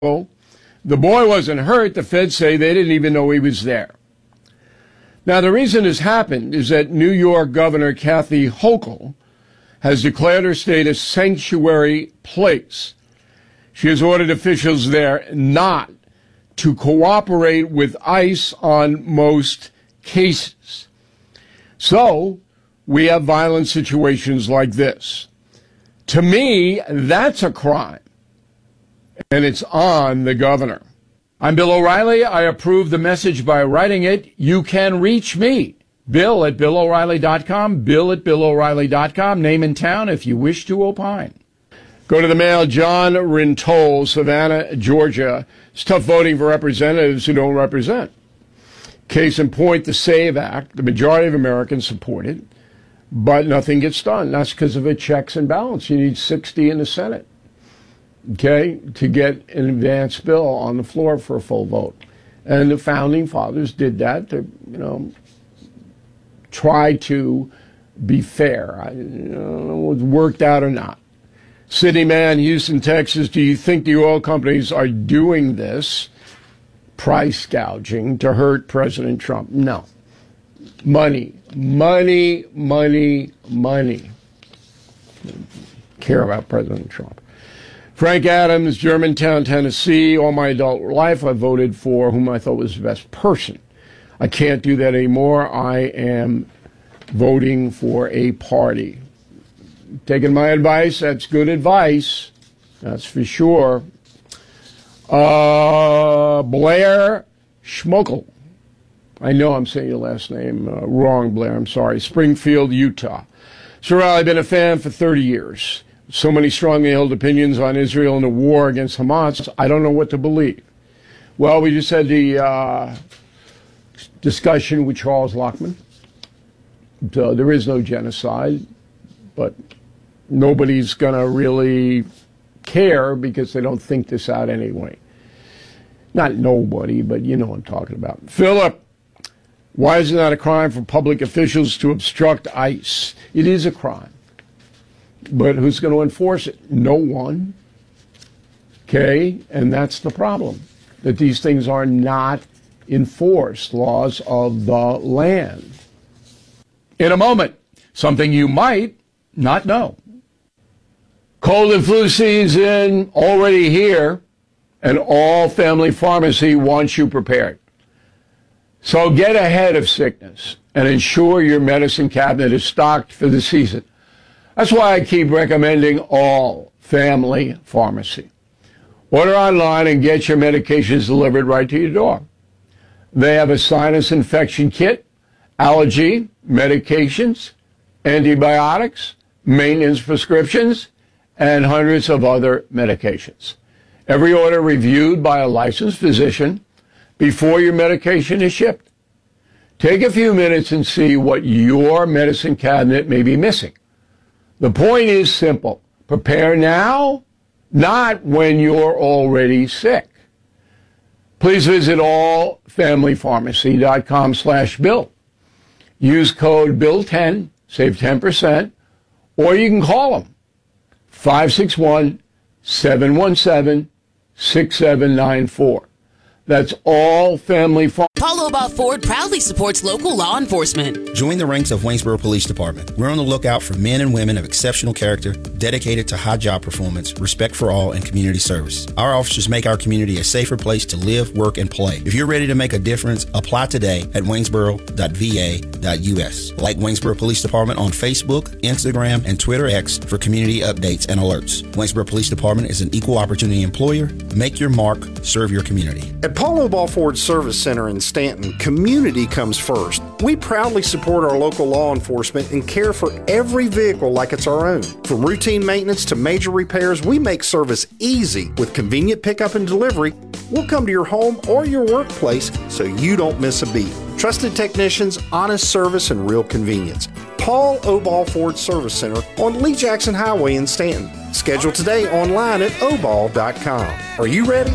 The boy wasn't hurt. The feds say they didn't even know he was there. Now, the reason this happened is that New York Governor Kathy Hochul has declared her state a sanctuary place. She has ordered officials there not to cooperate with ICE on most cases. So we have violent situations like this. To me, that's a crime, and it's on the governor. I'm Bill O'Reilly. I approve the message by writing it. You can reach me, Bill at BillO'Reilly.com, Bill at BillO'Reilly.com, name and town if you wish to opine. Go to the mail. John Rintole, Savannah, Georgia. It's tough voting for representatives who don't represent. Case in point, the SAVE Act. The majority of Americans support it, but nothing gets done. That's because of a checks and balance. You need 60 in the Senate, okay, to get an advanced bill on the floor for a full vote. And the founding fathers did that to, try to be fair. I don't know if it worked out or not. City man, Houston, Texas, do you think the oil companies are doing this price gouging to hurt President Trump? No. Money. Care about President Trump. Frank Adams, Germantown, Tennessee. All my adult life, I voted for whom I thought was the best person. I can't do that anymore. I am voting for a party. Taking my advice, that's good advice. That's for sure. Blair Schmokel. I know I'm saying your last name wrong, Blair. I'm sorry. Springfield, Utah. Sir, I've been a fan for 30 years. So many strongly held opinions on Israel and the war against Hamas. I don't know what to believe. Well, we just had the discussion with Charles Lockman. So there is no genocide, but nobody's going to really care because they don't think this out anyway. Not nobody, but you know what I'm talking about. Philip, why is it not a crime for public officials to obstruct ICE? It is a crime. But who's going to enforce it? No one. Okay? And that's the problem, that these things are not enforced, laws of the land. In a moment, something you might not know. Cold and flu season already here, and All Family Pharmacy wants you prepared. So get ahead of sickness and ensure your medicine cabinet is stocked for the season. That's why I keep recommending All Family Pharmacy. Order online and get your medications delivered right to your door. They have a sinus infection kit, allergy, medications, antibiotics, maintenance prescriptions, and hundreds of other medications. Every order reviewed by a licensed physician before your medication is shipped. Take a few minutes and see what your medicine cabinet may be missing. The point is simple. Prepare now, not when you're already sick. Please visit allfamilypharmacy.com/Bill. Use code BILL10, save 10%, or you can call them. 561-717-6794. That's All Family Pharmacy. Paulo About Ford proudly supports local law enforcement. Join the ranks of Waynesboro Police Department. We're on the lookout for men and women of exceptional character, dedicated to high job performance, respect for all, and community service. Our officers make our community a safer place to live, work, and play. If you're ready to make a difference, apply today at waynesboro.va.us. Like Waynesboro Police Department on Facebook, Instagram, and Twitter X for community updates and alerts. Waynesboro Police Department is an equal opportunity employer. Make your mark, serve your community. At Paulo Ball Ford Service Center in Stanton, community comes first. We proudly support our local law enforcement and care for every vehicle like it's our own. From routine maintenance to major repairs, we make service easy with convenient pickup and delivery. We'll come to your home or your workplace so you don't miss a beat. Trusted technicians, honest service, and real convenience. Paul Oball Ford Service Center on Lee Jackson Highway in Stanton. Schedule today online at oball.com. Are you ready?